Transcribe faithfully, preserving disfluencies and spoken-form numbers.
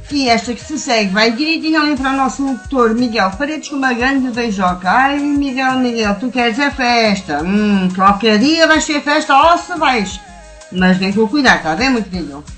E esta que se segue vai direitinho ali para o nosso locutor Miguel Paredes com uma grande beijoca. Ai, Miguel, Miguel, tu queres é festa. Hum, qualquer dia vais ter festa, ou se vais. Mas vem com cuidado, está bem, meu querido?